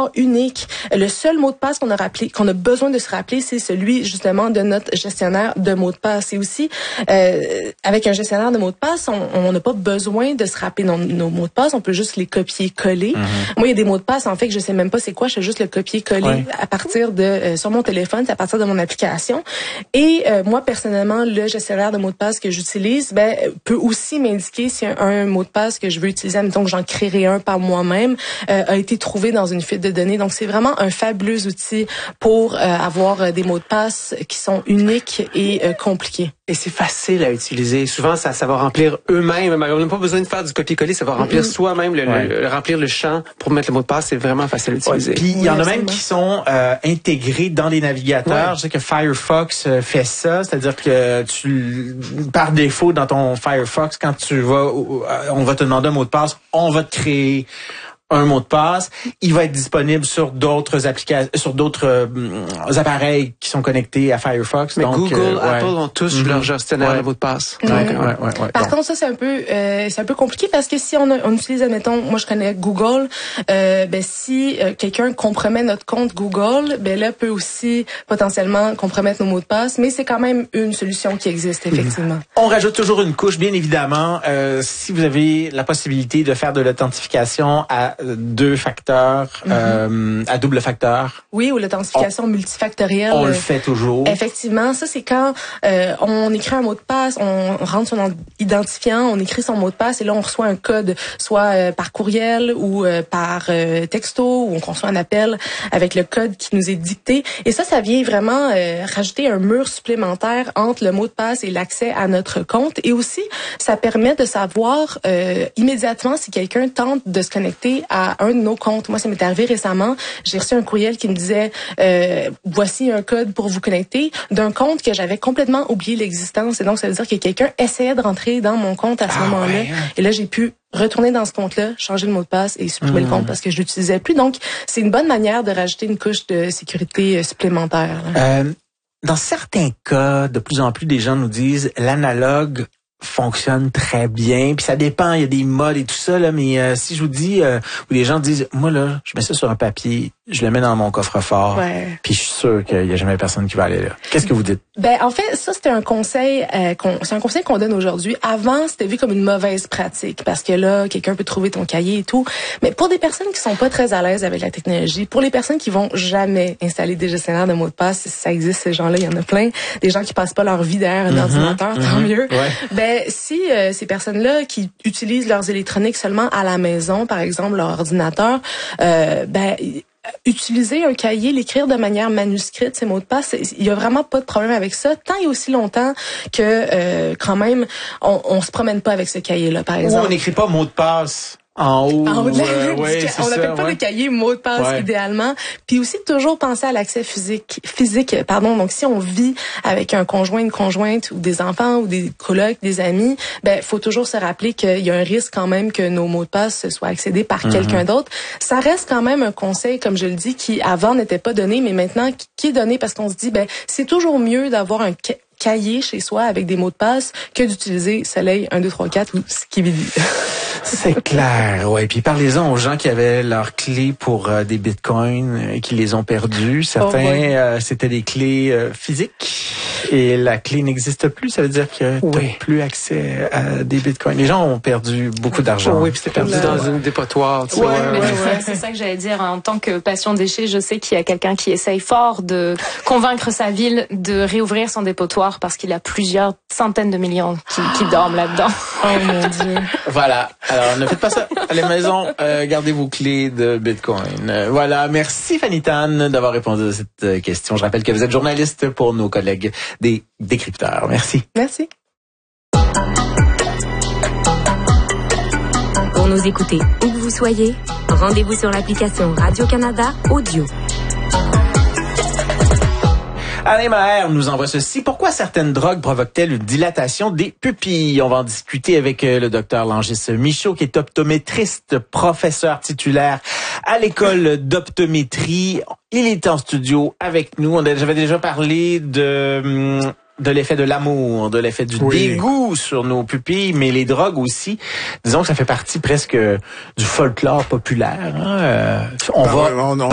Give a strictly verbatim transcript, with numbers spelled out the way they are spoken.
histoire unique. Le seul mot de passe qu'on a rappelé, qu'on a besoin de se rappeler, c'est celui justement de notre gestionnaire de mots de passe. Et aussi, euh, avec un gestionnaire de mots de passe, on n'a pas besoin de se rappeler nos, nos mots de passe. On peut juste les copier-coller. Mm-hmm. Moi, il y a des mots de passe, en fait, que je sais même pas c'est quoi. Je fais juste le copier-coller ouais. à partir de euh, sur mon téléphone, c'est à partir de mon application. Et euh, moi, personnellement, le gestionnaire de mots de passe que j'utilise, ben peut aussi m'indiquer si un, un mot de passe que je veux utiliser, admettons que j'en créerai un par moi-même, euh, a été trouvé dans une fuite de données. Donc, c'est vraiment un fabuleux outil pour euh, avoir euh, des mots de passe qui sont uniques et euh, compliqués. Et c'est facile à utiliser. Souvent, ça, ça va remplir eux-mêmes. On n'a pas besoin de faire du copier-coller. Ça va remplir mm-hmm. soi-même, le, ouais. le, le, remplir le champ pour mettre le mot de passe. C'est vraiment facile à utiliser. Ouais, puis, il y en a même qui sont euh, intégrés dans les navigateurs. Ouais. Je sais que Firefox fait ça. C'est-à-dire que tu, par défaut, dans ton Firefox, quand tu vas, on va te demander un mot de passe, on va te créer un mot de passe. Il va être disponible sur d'autres applications, sur d'autres euh, appareils qui sont connectés à Firefox. Mais donc, Google, euh, Apple ouais. ont tous mm-hmm. leur gestionnaire ouais. de mot de passe. Mm-hmm. Donc, ouais, ouais, ouais, ouais. Par bon. contre, ça c'est un peu, euh, c'est un peu compliqué parce que si on, a, on utilise, admettons, moi je connais Google, euh, ben si euh, quelqu'un compromet notre compte Google, ben là peut aussi potentiellement compromettre nos mots de passe. Mais c'est quand même une solution qui existe effectivement. Mm-hmm. On rajoute toujours une couche, bien évidemment. Euh, si vous avez la possibilité de faire de l'authentification à deux facteurs, mm-hmm. euh, à double facteur. Oui, ou l'authentification on, multifactorielle. On le fait toujours. Effectivement, ça c'est quand euh, on écrit un mot de passe, on rentre son identifiant, on écrit son mot de passe et là on reçoit un code, soit euh, par courriel ou euh, par euh, texto, ou on reçoit un appel avec le code qui nous est dicté. Et ça, ça vient vraiment euh, rajouter un mur supplémentaire entre le mot de passe et l'accès à notre compte. Et aussi, ça permet de savoir euh, immédiatement si quelqu'un tente de se connecter à un de nos comptes. Moi, ça m'est arrivé récemment. J'ai reçu un courriel qui me disait euh, voici un code pour vous connecter d'un compte que j'avais complètement oublié l'existence. Et donc, ça veut dire que quelqu'un essayait de rentrer dans mon compte à ce ah, moment-là. Ouais. Et là, j'ai pu retourner dans ce compte-là, changer le mot de passe et supprimer mmh. le compte parce que je l'utilisais plus. Donc, c'est une bonne manière de rajouter une couche de sécurité supplémentaire. Euh, dans certains cas, de plus en plus, des gens nous disent l'analogue fonctionne très bien, puis ça dépend, il y a des modes et tout ça là, mais euh, si je vous dis euh, où les gens disent moi là, je mets ça sur un papier, je le mets dans mon coffre-fort, ouais. puis je suis sûr qu'il y a jamais personne qui va aller là. Qu'est-ce que vous dites? Ben en fait, ça c'était un conseil euh, qu'on, c'est un conseil qu'on donne aujourd'hui. Avant, c'était vu comme une mauvaise pratique parce que là, quelqu'un peut trouver ton cahier et tout, mais pour des personnes qui sont pas très à l'aise avec la technologie, pour les personnes qui vont jamais installer des gestionnaires de mots de passe, si ça existe ces gens-là, il y en a plein, des gens qui passent pas leur vie derrière un mm-hmm, ordinateur, mm-hmm, tant mieux. Ouais. Ben si euh, ces personnes-là qui utilisent leurs électroniques seulement à la maison, par exemple leur ordinateur, euh, ben utiliser un cahier, l'écrire de manière manuscrite, ces mots de passe, il y a vraiment pas de problème avec ça, tant et aussi longtemps que euh, quand même on, on se promène pas avec ce cahier-là, par exemple. Ou on n'écrit pas mot de passe. En haut, en haut de la, euh, ouais, on n'appelle pas ouais. le cahier mot de passe ouais. idéalement. Puis aussi toujours penser à l'accès physique, physique, pardon. Donc si on vit avec un conjoint, une conjointe ou des enfants ou des colocs, des amis, ben faut toujours se rappeler qu'il y a un risque quand même que nos mots de passe soient accédés par mm-hmm. quelqu'un d'autre. Ça reste quand même un conseil, comme je le dis, qui avant n'était pas donné, mais maintenant qui est donné parce qu'on se dit ben c'est toujours mieux d'avoir un cahier chez soi avec des mots de passe que d'utiliser Soleil un, deux, trois, quatre ou Skibidi. C'est clair, ouais. Puis parlez-en aux gens qui avaient leurs clés pour euh, des bitcoins et qui les ont perdus. Certains, oh, ouais. euh, c'était des clés euh, physiques et la clé n'existe plus. Ça veut dire que oui. t'as plus accès à des bitcoins. Les gens ont perdu beaucoup d'argent. Oh, oui, puis c'était perdu là, dans ouais. une dépotoir. Tu ouais, vois, mais ouais. c'est, ça, c'est ça que j'allais dire. En tant que passion déchet, je sais qu'il y a quelqu'un qui essaye fort de convaincre sa ville de réouvrir son dépotoir parce qu'il y a plusieurs centaines de millions qui, qui dorment là-dedans. Oh mon Dieu. Voilà. Alors, ne faites pas ça à la maison. Euh, gardez vos clés de Bitcoin. Euh, voilà. Merci, Fanny Tan, d'avoir répondu à cette question. Je rappelle que vous êtes journaliste pour nos collègues des décrypteurs. Merci. Merci. Pour nous écouter où que vous soyez, rendez-vous sur l'application Radio-Canada Audio. Alain Maher nous envoie ceci. Pourquoi certaines drogues provoquent-elles une dilatation des pupilles? On va en discuter avec le docteur Langis Michaud, qui est optométriste, professeur titulaire à l'école d'optométrie. Il est en studio avec nous. On a, j'avais déjà parlé de... de l'effet de l'amour, de l'effet du oui. dégoût sur nos pupilles, mais les drogues aussi. Disons que ça fait partie presque du folklore populaire. Hein? Euh, on ben va ouais, on, on,